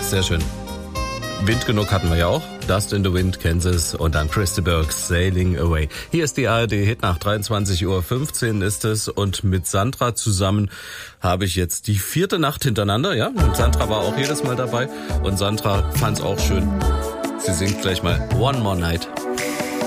Sehr schön. Wind genug hatten wir ja auch. Dust in the Wind, Kansas und dann Christy Burke's Sailing Away. Hier ist die ARD-Hit, nach 23:15 Uhr ist es und mit Sandra zusammen habe ich jetzt die 4. Nacht hintereinander, ja. Und Sandra war auch jedes Mal dabei und Sandra fand's auch schön. Sie singt gleich mal One More Night.